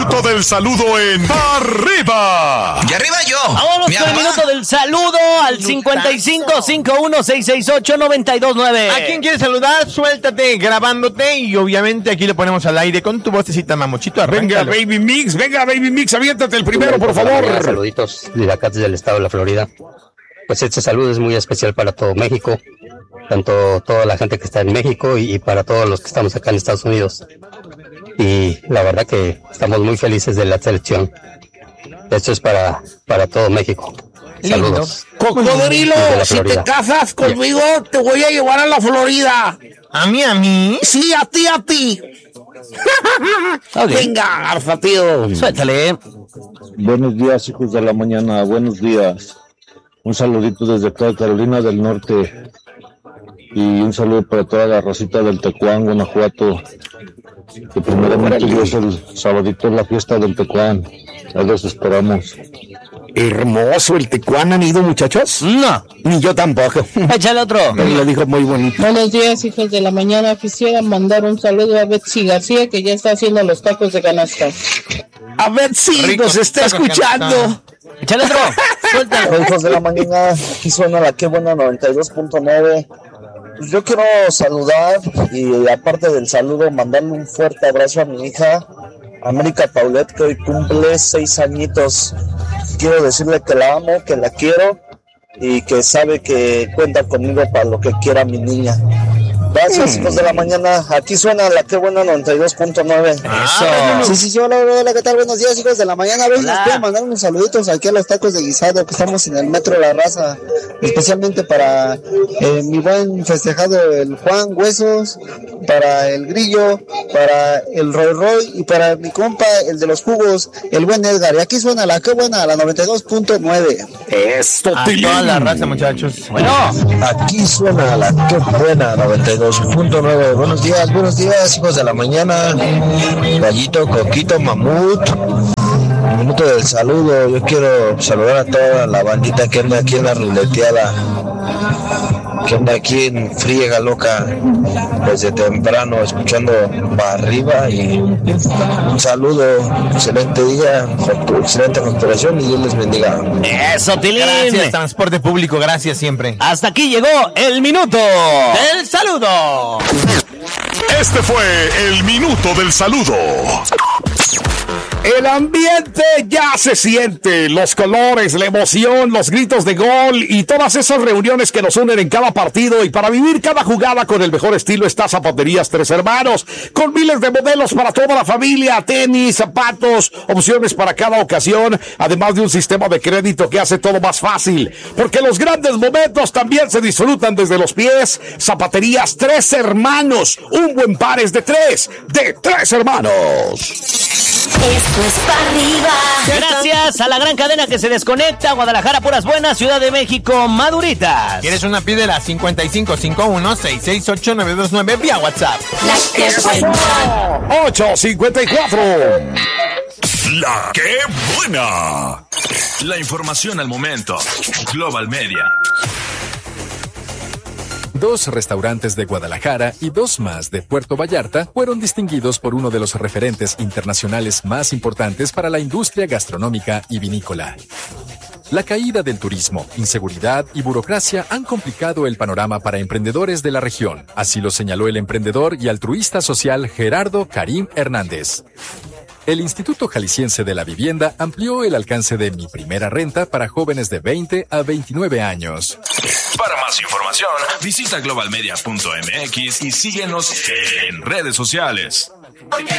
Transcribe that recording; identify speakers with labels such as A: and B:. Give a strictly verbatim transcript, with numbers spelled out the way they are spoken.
A: minuto del saludo en Arriba.
B: Y arriba yo.
C: Vámonos con el minuto del saludo al cincuenta y cinco, cincuenta y uno, seiscientos sesenta y ocho, noventa y dos nueve.
D: ¿A quién quieres saludar? Suéltate grabándote y obviamente aquí le ponemos al aire con tu vocecita, mamuchito. Arráncalo.
E: Venga, Baby Mix, venga, Baby Mix, aviéntate el primero, por favor.
F: Saluditos de acá desde el estado de la Florida. Pues este saludo es muy especial para todo México, tanto toda la gente que está en México y, y para todos los que estamos acá en Estados Unidos. Y la verdad que estamos muy felices de la selección. Esto es para, para todo México. Saludos.
E: Cocodrilo, si te casas conmigo, te voy a llevar a la Florida.
D: ¿A mí, a mí?
E: Sí, a ti, a ti. Okay. Venga, Arfa, tío.
C: Suéltale.
G: Buenos días, hijos de la mañana. Buenos días. Un saludito desde acá de Carolina del Norte. Y un saludo para toda la racita del Tecuán, Guanajuato. Que primeramente Dios el sabadito es la fiesta del Tecuán. A los esperamos.
E: Hermoso el Tecuán, ¿han ido, muchachos?
C: No.
E: Ni yo tampoco.
C: Échale otro.
E: Pero lo dijo muy bonito.
H: Buenos días, hijos de la mañana. Quisiera mandar un saludo a Betsy García, que ya está haciendo los tacos de canasta.
E: A Betsy
D: Rico,
E: nos está escuchando.
C: Échale otro. Suéltale.
I: Hijos de la mañana, aquí suena la que buena noventa y dos punto nueve. Pues yo quiero saludar y aparte del saludo mandarle un fuerte abrazo a mi hija América Paulette, que hoy cumple seis añitos. Quiero decirle que la amo, que la quiero y que sabe que cuenta conmigo para lo que quiera mi niña. Gracias, hijos de la mañana. Aquí suena la que buena noventa y dos punto nueve.
C: Eso.
I: Sí, sí, sí, hola, hola, ¿qué tal? Buenos días, hijos de la mañana. Ven, les voy a mandar unos saluditos aquí a los tacos de guisado, que estamos en el Metro La Raza, especialmente para eh, mi buen festejado, el Juan Huesos, para el Grillo, para el Roy Roy y para mi compa, el de los jugos, el buen Edgar. Y aquí suena la que buena, la noventa y dos punto nueve.
E: Esto,
D: A toda la raza, muchachos.
C: Bueno.
I: Aquí suena la que buena, noventa y dos punto nueve. Buenos días, buenos días, hijos de la mañana. Gallito, Coquito, Mamut. Minuto del saludo. Yo quiero saludar a toda la bandita que anda aquí en la ruleteada, que anda aquí en friega loca desde temprano, escuchando para arriba. Y un saludo, excelente día, excelente facturación y Dios les bendiga.
C: Eso, Tilín.
D: Gracias, transporte público, gracias siempre.
C: Hasta aquí llegó el minuto
D: ¡El saludo!
A: Este fue el minuto del saludo.
E: El ambiente ya se siente, los colores, la emoción, los gritos de gol y todas esas reuniones que nos unen en cada partido. Y para vivir cada jugada con el mejor estilo está Zapaterías Tres Hermanos, con miles de modelos para toda la familia, tenis, zapatos, opciones para cada ocasión, además de un sistema de crédito que hace todo más fácil, porque los grandes momentos también se disfrutan desde los pies. Zapaterías Tres Hermanos, un buen par es de tres, de Tres Hermanos.
J: Esto es para arriba.
C: Gracias a la gran cadena que se desconecta. Guadalajara, puras buenas. Ciudad de México, maduritas.
D: ¿Quieres una pídela? cincuenta y cinco, cincuenta y uno, sesenta y seis, ocho nueve dos nueve vía WhatsApp.
J: La que buena.
E: ocho cincuenta y cuatro.
A: La que buena. La información al momento. Global Media.
K: Dos restaurantes de Guadalajara y dos más de Puerto Vallarta fueron distinguidos por uno de los referentes internacionales más importantes para la industria gastronómica y vinícola. La caída del turismo, inseguridad y burocracia han complicado el panorama para emprendedores de la región. Así lo señaló el emprendedor y altruista social Gerardo Karim Hernández. El Instituto Jalisciense de la Vivienda amplió el alcance de Mi Primera Renta para jóvenes de veinte a veintinueve años.
A: Para más información, visita global media punto m x y síguenos en redes sociales.